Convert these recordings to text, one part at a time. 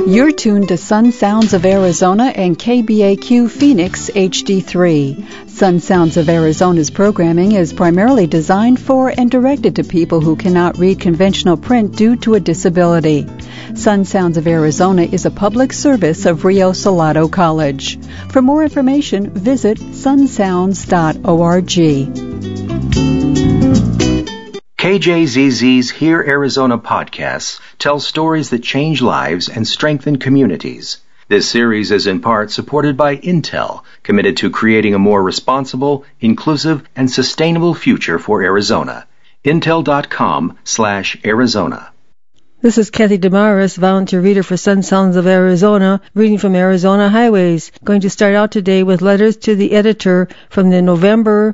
You're tuned to Sun Sounds of Arizona and KBAQ Phoenix HD3. Sun Sounds of Arizona's programming is primarily designed for and directed to people who cannot read conventional print due to a disability. Sun Sounds of Arizona is a public service of Rio Salado College. For more information, visit sunsounds.org. KJZZ's Hear Arizona podcasts tell stories that change lives and strengthen communities. This series is in part supported by Intel, committed to creating a more responsible, inclusive, and sustainable future for Arizona. Intel.com/Arizona. This is Kathy Damaris, volunteer reader for Sun Sounds of Arizona, reading from Arizona Highways. Going to start out today with letters to the editor from the November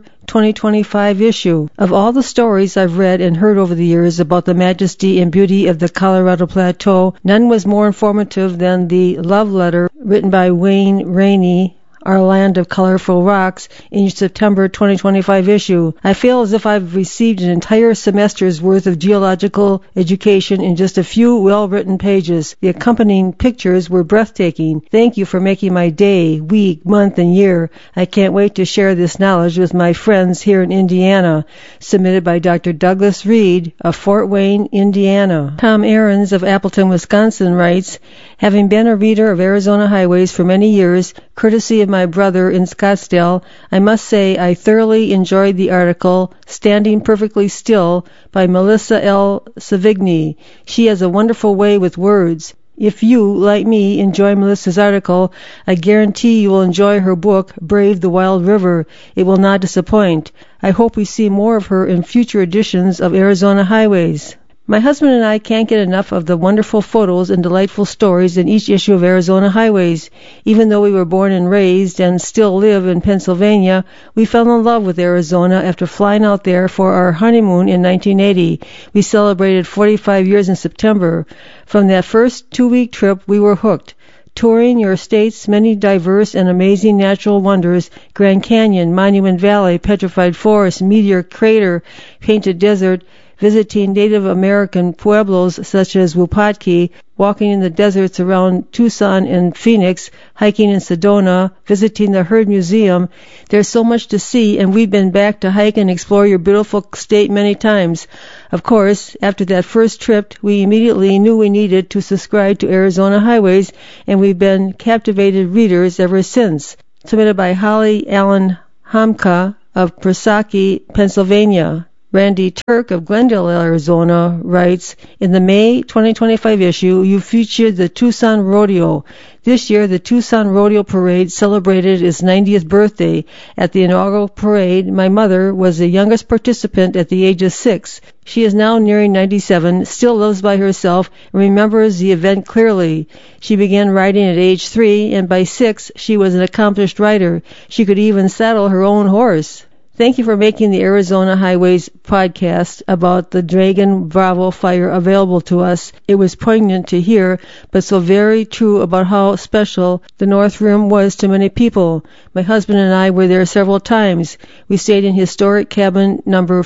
2025 issue. Of all the stories I've read and heard over the years about the majesty and beauty of the Colorado Plateau, none was more informative than the love letter written by Wayne Rainey, Our Land of Colorful Rocks, in your September 2025 issue. I feel as if I've received an entire semester's worth of geological education in just a few well-written pages. The accompanying pictures were breathtaking. Thank you for making my day, week, month, and year. I can't wait to share this knowledge with my friends here in Indiana. Submitted by Dr. Douglas Reed of Fort Wayne, Indiana. Tom Ahrens of Appleton, Wisconsin writes, having been a reader of Arizona Highways for many years, courtesy of my brother in Scottsdale, I must say I thoroughly enjoyed the article Standing Perfectly Still by Melissa L. Savigny. She has a wonderful way with words. If you, like me, enjoy Melissa's article, I guarantee you will enjoy her book, Brave the Wild River. It will not disappoint. I hope we see more of her in future editions of Arizona Highways. My husband and I can't get enough of the wonderful photos and delightful stories in each issue of Arizona Highways. Even though we were born and raised and still live in Pennsylvania, we fell in love with Arizona after flying out there for our honeymoon in 1980. We celebrated 45 years in September. From that first 2-week trip, we were hooked. Touring your state's many diverse and amazing natural wonders, Grand Canyon, Monument Valley, Petrified Forest, Meteor Crater, Painted Desert, visiting Native American pueblos such as Wupatki, walking in the deserts around Tucson and Phoenix, hiking in Sedona, visiting the Heard Museum. There's so much to see, and we've been back to hike and explore your beautiful state many times. Of course, after that first trip, we immediately knew we needed to subscribe to Arizona Highways, and we've been captivated readers ever since. Submitted by Holly Allen Hamka of Presaki, Pennsylvania. Randy Turk of Glendale, Arizona writes, in the May 2025 issue, you featured the Tucson Rodeo. This year, the Tucson Rodeo Parade celebrated its 90th birthday. At the inaugural parade, my mother was the youngest participant at the age of 6. She is now nearing 97, still lives by herself, and remembers the event clearly. She began riding at age 3, and by 6, she was an accomplished rider. She could even saddle her own horse. Thank you for making the Arizona Highways podcast about the Dragon Bravo fire available to us. It was poignant to hear, but so very true about how special the North Rim was to many people. My husband and I were there several times. We stayed in historic cabin number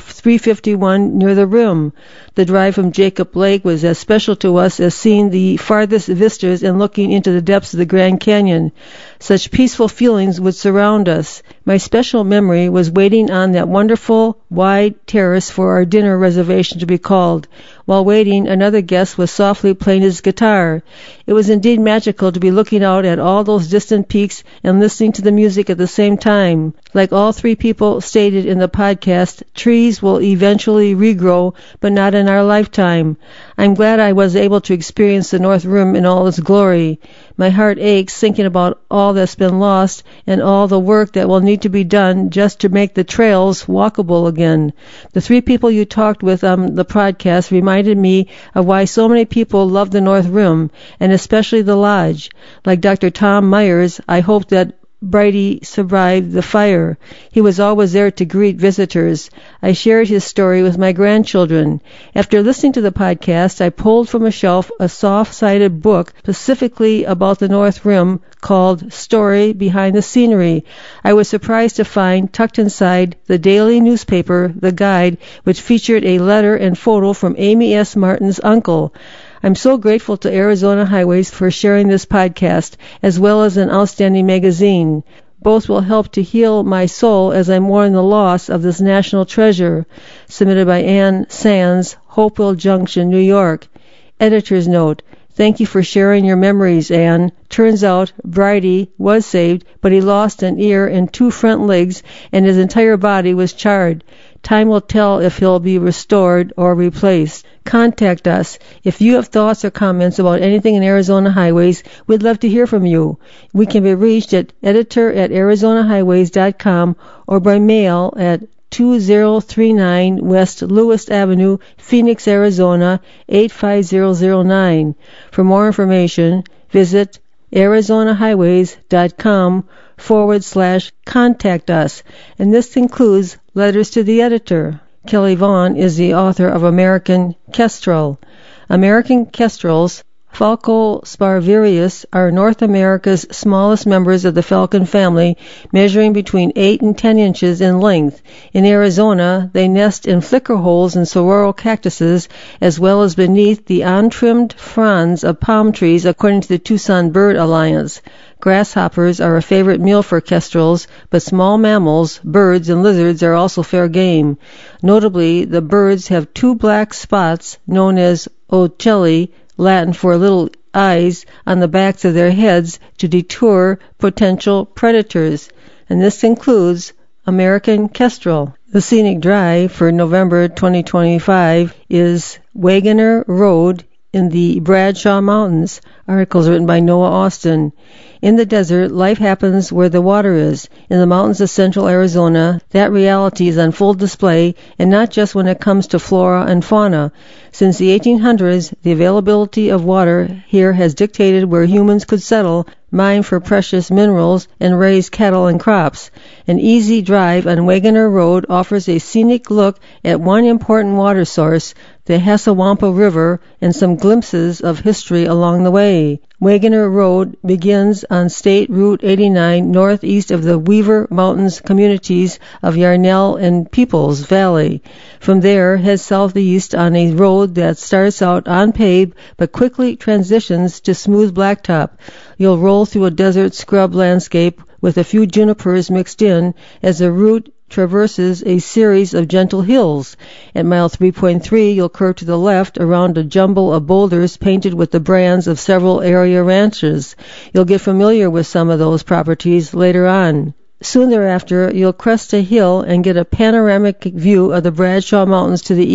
351 near the rim. The drive from Jacob Lake was as special to us as seeing the farthest vistas and looking into the depths of the Grand Canyon. Such peaceful feelings would surround us. My special memory was waiting on that wonderful, wide terrace for our dinner reservation to be called. While waiting, another guest was softly playing his guitar. It was indeed magical to be looking out at all those distant peaks and listening to the music at the same time. Like all 3 people stated in the podcast, trees will eventually regrow, but not in our lifetime. I'm glad I was able to experience the North Rim in all its glory. My heart aches thinking about all that's been lost and all the work that will need to be done just to make the trails walkable again. The 3 people you talked with on the podcast reminded me of why so many people love the North Rim, and especially the Lodge. Like Dr. Tom Myers, I hope that Brighty survived the fire. He was always there to greet visitors. I shared his story with my grandchildren. After listening to the podcast, I pulled from a shelf a soft-sided book specifically about the North Rim called Story Behind the Scenery. I was surprised to find tucked inside the daily newspaper, The Guide, which featured a letter and photo from Amy S. Martin's uncle. I'm so grateful to Arizona Highways for sharing this podcast, as well as an outstanding magazine. Both will help to heal my soul as I mourn the loss of this national treasure. Submitted by Ann Sands, Hopewell Junction, New York. Editor's note. Thank you for sharing your memories, Anne. Turns out Bridie was saved, but he lost an ear and 2 front legs, and his entire body was charred. Time will tell if he'll be restored or replaced. Contact us. If you have thoughts or comments about anything in Arizona Highways, we'd love to hear from you. We can be reached at editor@arizonahighways.com or by mail at 2039 West Lewis Avenue, Phoenix, Arizona 85009. For more information, visit arizonahighways.com/contact us. And this includes letters to the editor. Kelly Vaughn is the author of American Kestrel. American kestrels, Falcosparverius, are North America's smallest members of the falcon family, measuring between 8 and 10 inches in length. In Arizona, they nest in flicker holes in saguaro cactuses, as well as beneath the untrimmed fronds of palm trees, according to the Tucson Bird Alliance. Grasshoppers are a favorite meal for kestrels, but small mammals, birds, and lizards are also fair game. Notably, the birds have 2 black spots, known as ocelli, Latin for little eyes, on the backs of their heads to deter potential predators. And this includes American kestrel. The scenic drive for November 2025 is Wagoner Road in the Bradshaw Mountains. Articles written by Noah Austin. In the desert, life happens where the water is. In the mountains of central Arizona, that reality is on full display, and not just when it comes to flora and fauna. Since the 1800s, the availability of water here has dictated where humans could settle, mine for precious minerals, and raise cattle and crops. An easy drive on Wagoner Road offers a scenic look at one important water source, the Hasawampa River, and some glimpses of history along the way. Wagoner Road begins on State Route 89 northeast of the Weaver Mountains communities of Yarnell and Peoples Valley. From there, head southeast on a road that starts out unpaved but quickly transitions to smooth blacktop. You'll roll through a desert scrub landscape with a few junipers mixed in as the route traverses a series of gentle hills. At mile 3.3, you'll curve to the left around a jumble of boulders painted with the brands of several area ranches. You'll get familiar with some of those properties later on. Soon thereafter, you'll crest a hill and get a panoramic view of the Bradshaw Mountains to the